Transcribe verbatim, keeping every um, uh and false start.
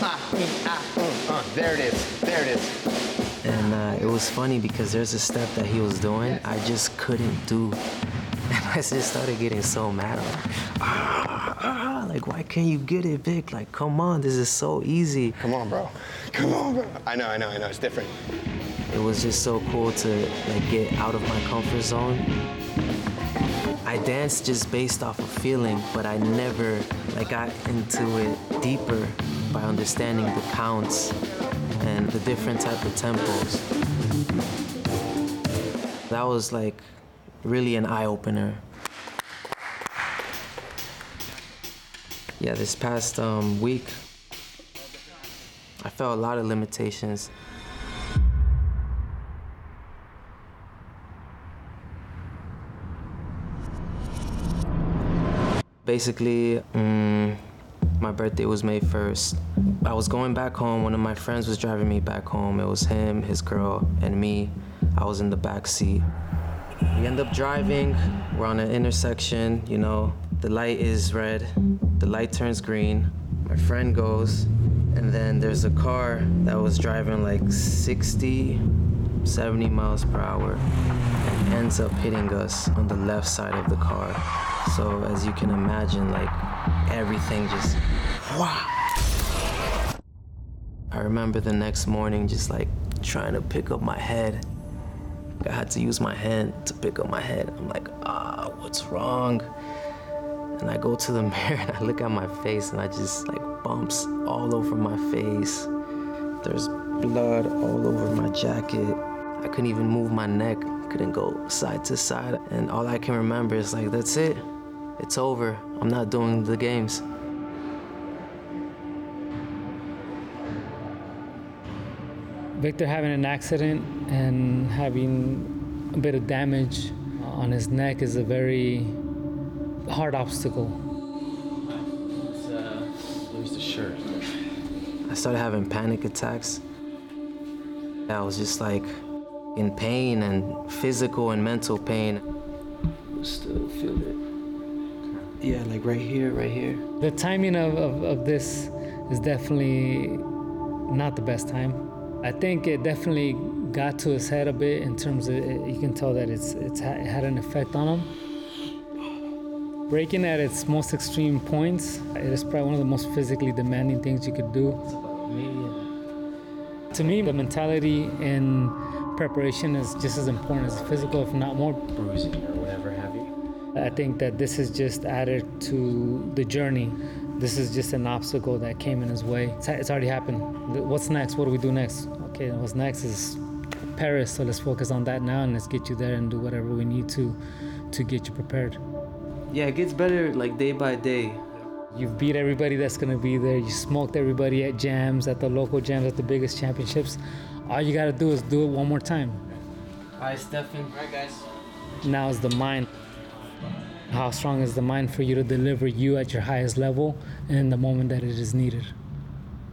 ah, mm, ah, mm, uh. There it is. There it is. And uh, it was funny because there's a step that he was doing I just couldn't do. And I just started getting so mad. I'm like, ah, ah, like, why can't you get it, Vic? Like, come on, this is so easy. Come on, bro. Come on, bro. I know, I know, I know. It's different. It was just so cool to like get out of my comfort zone. I danced just based off of feeling, but I never like got into it deeper by understanding the counts and the different type of tempos. That was like really an eye-opener. Yeah, this past um, week, I felt a lot of limitations. Basically, um, my birthday was May first. I was going back home. One of my friends was driving me back home. It was him, his girl, and me. I was in the back seat. We end up driving. We're on an intersection, you know. The light is red. The light turns green. My friend goes, and then there's a car that was driving like sixty, seventy miles per hour and ends up hitting us on the left side of the car. So as you can imagine, like everything just, wow. I remember the next morning just like trying to pick up my head. I had to use my hand to pick up my head. I'm like, ah, what's wrong? And I go to the mirror and I look at my face and I just like bumps all over my face. There's blood all over my jacket. I couldn't even move my neck. Couldn't go side to side. And all I can remember is like, that's it. It's over. I'm not doing the games. Victor having an accident and having a bit of damage on his neck is a very hard obstacle. Let's uh, lose the shirt. I started having panic attacks. I was just like in pain and physical and mental pain. Still feel it. Yeah, like right here, right here. The timing of, of, of this is definitely not the best time. I think it definitely got to his head a bit in terms of, it, you can tell that it's, it's ha- it had an effect on him. Breaking at its most extreme points, it is probably one of the most physically demanding things you could do. To me, the mentality and preparation is just as important as the physical, if not more. Bruising or whatever have you. I think that this is just added to the journey. This is just an obstacle that came in his way. It's, it's already happened. What's next? What do we do next? Okay, what's next is Paris, so let's focus on that now and let's get you there and do whatever we need to to get you prepared. Yeah, it gets better like day by day. You've beat everybody that's gonna be there. You smoked everybody at jams, at the local jams, at the biggest championships. All you gotta do is do it one more time. All right, Stefan. All right, guys. Now is the mind. How strong is the mind for you to deliver you at your highest level in the moment that it is needed?